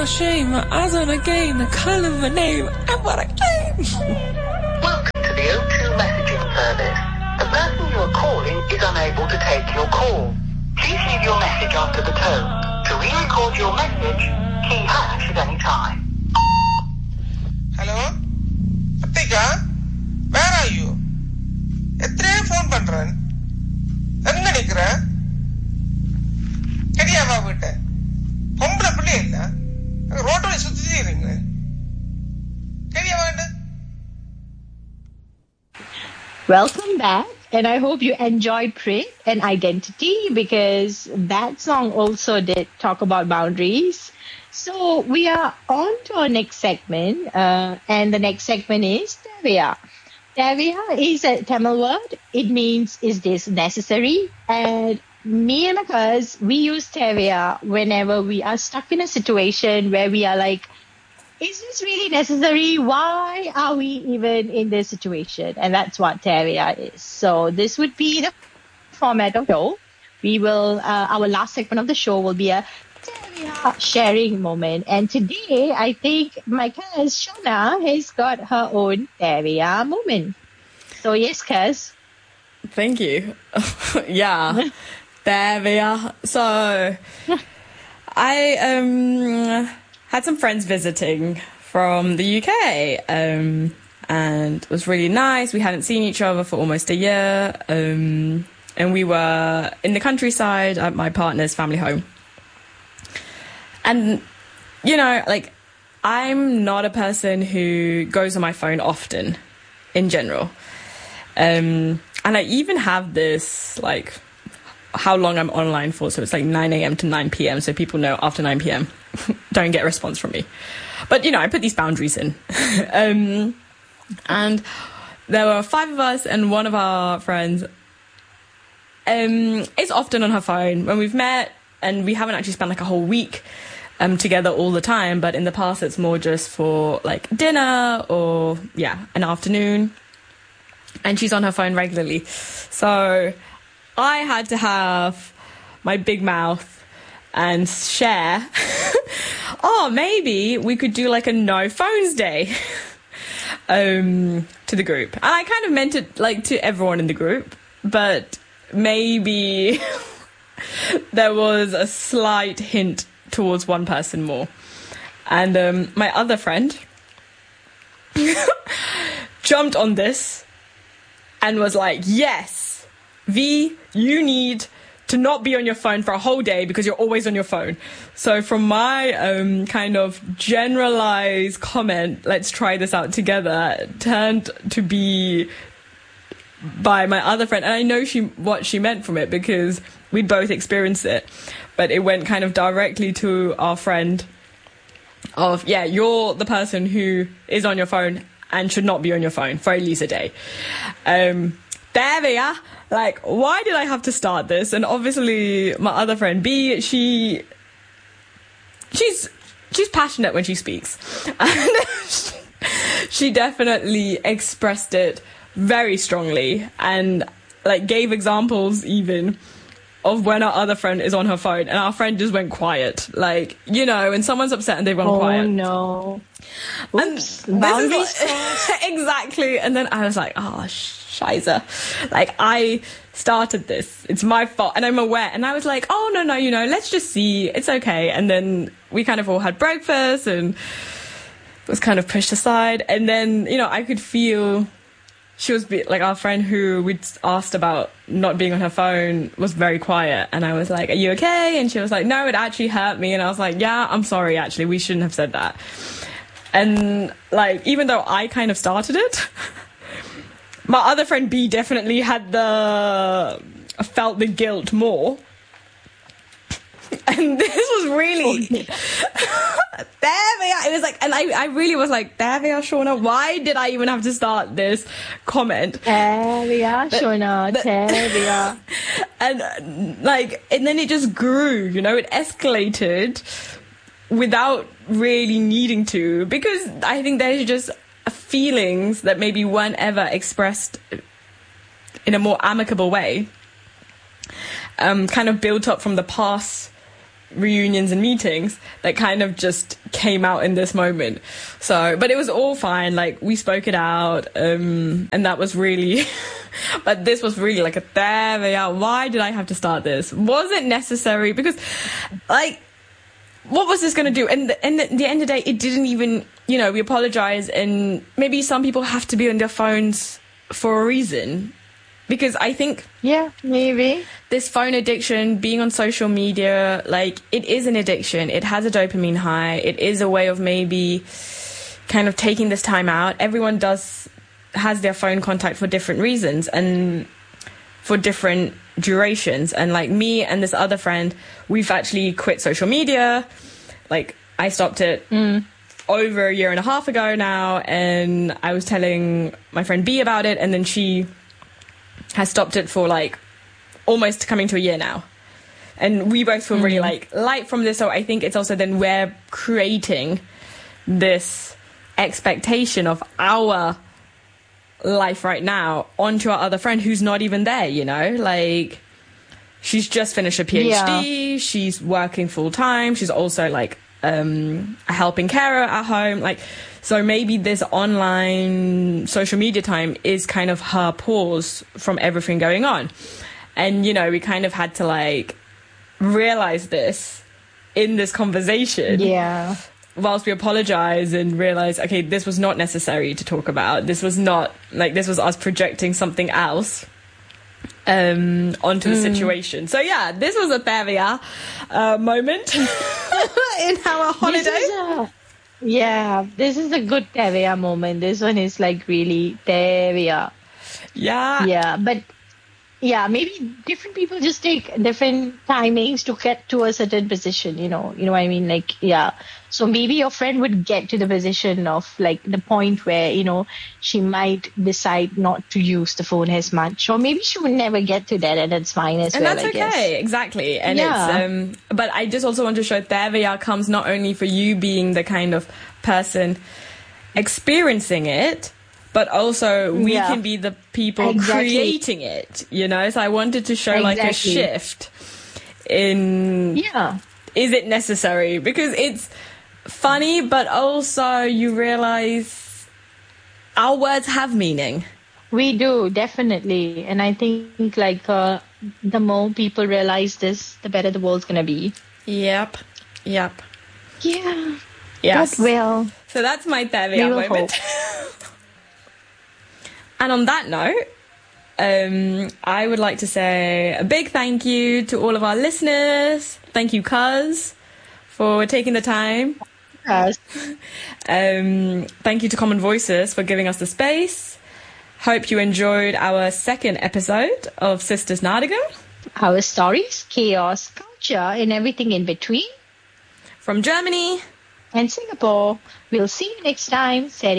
my shame, my eyes on the game, the colour of my name, and what I came. Welcome to the O2 messaging service. The person you are calling is unable to take your call. Please leave your message after the tone. To re-record your message, key hash at any time. Hello? Atika? Where are you? எத்தனை phone பண்றேன்? எங்க நிக்கிற? கடியாவா வீட்ட? பொம்பளை பிள்ளை இல்ல? ரோட்டோட சுத்தி இருங்க. கடியாவா என்ன? Welcome back, and I hope you enjoyed Prit and Identity, because that song also did talk about boundaries. So we are on to our next segment, and the next segment is Tevia. Tevia is a Tamil word. It means, is this necessary? And me and my cuz, we use Tevia whenever we are stuck in a situation where we are like, is this really necessary? Why are we even in this situation? And that's what Tevia is. So this would be the format of the show. We will, our last segment of the show will be a Tevia sharing moment. And today, I think my cuz Shona has got her own Tevia moment. So yes, cuz. Thank you. Yeah. Tevia. So, I had some friends visiting from the UK, and it was really nice. We hadn't seen each other for almost a year, and we were in the countryside at my partner's family home. And, you know, like, I'm not a person who goes on my phone often, in general. And I even have this, like, how long I'm online for. So it's like 9 a.m. to 9 p.m. So people know after 9 p.m. don't get a response from me. But, you know, I put these boundaries in. And there were 5 of us, and one of our friends is often on her phone when we've met, and we haven't actually spent like a whole week together all the time. But in the past, it's more just for like dinner or, yeah, an afternoon. And she's on her phone regularly. So I had to have my big mouth and share, oh, maybe we could do like a no phones day to the group. And I kind of meant it like to everyone in the group, but maybe there was a slight hint towards one person more. And my other friend jumped on this and was like, yes, V, you need to not be on your phone for a whole day because you're always on your phone. So from my kind of generalized comment, let's try this out together, turned to be by my other friend. And I know what she meant from it because we'd both experienced it. But it went kind of directly to our friend of, yeah, you're the person who is on your phone and should not be on your phone for at least a day. There we are. Like, why did I have to start this? And obviously, my other friend B, she's passionate when she speaks, and she definitely expressed it very strongly, and like gave examples even of when our other friend is on her phone, and our friend just went quiet. Like, you know, when someone's upset and they've gone quiet. Oh no! Oops, and boundaries exactly. And then I was like, oh, Scheiße. Like, I started this. It's my fault. And I'm aware. And I was like, oh, no, you know, let's just see. It's okay. And then we kind of all had breakfast and it was kind of pushed aside. And then, you know, I could feel she was, like, our friend who we'd asked about not being on her phone was very quiet. And I was like, are you okay? And she was like, no, it actually hurt me. And I was like, yeah, I'm sorry, actually. We shouldn't have said that. And, like, even though I kind of started it, my other friend B definitely felt the guilt more. And this was really, there we are. It was like, and I really was like, there we are, Shauna. Why did I even have to start this comment? There we are, Shauna. There we are. And like, and then it just grew, you know, it escalated without really needing to, because I think there's just feelings that maybe weren't ever expressed in a more amicable way, kind of built up from the past reunions and meetings that kind of just came out in this moment. So, but it was all fine. Like, we spoke it out, and that was really, but this was really like a why did I have to start this? Was it necessary? Because, like, what was this going to do? And at the end of the day, it didn't even, you know, we apologize, and maybe some people have to be on their phones for a reason. Because I think... Yeah, maybe. This phone addiction, being on social media, like, it is an addiction. It has a dopamine high. It is a way of maybe kind of taking this time out. Everyone has their phone contact for different reasons and for different durations. And, like, me and this other friend, we've actually quit social media. Like, I stopped it over a year and a half ago now, and I was telling my friend B about it, and then she has stopped it for like almost coming to a year now, and we both feel really like light from this. So I think it's also then we're creating this expectation of our life right now onto our other friend who's not even there, you know, like she's just finished a PhD, she's working full time, she's also like a helping carer at home, like. So maybe this online social media time is kind of her pause from everything going on. And, you know, we kind of had to, like, realize this in this conversation. Yeah. Whilst we apologize and realize, okay, this was not necessary to talk about. This was not, like, this was us projecting something else onto the situation. So, yeah, this was a Tevia moment in our holiday. This is a good Tevia moment. This one is like really Tevia. Yeah. Yeah, but yeah, maybe different people just take different timings to get to a certain position, you know what I mean? Like, yeah. So maybe your friend would get to the position of like the point where, you know, she might decide not to use the phone as much, or maybe she would never get to that, and it's fine as well. And that's okay, exactly. And it's, but I just also want to show Tevia comes not only for you being the kind of person experiencing it, but also we can be the people creating it, you know? So I wanted to show like a shift in, is it necessary? Because it's funny, but also you realize our words have meaning. We do, definitely. And I think like the more people realize this, the better the world's going to be. Yep. Yeah. Yes. That will. So that's my Tevia moment. And on that note, I would like to say a big thank you to all of our listeners. Thank you, Cuz, for taking the time. Yes. Thank you to Common Voices for giving us the space. Hope you enjoyed our second episode of Sisters Nadigan. Our stories, chaos, culture, and everything in between. From Germany and Singapore. We'll see you next time.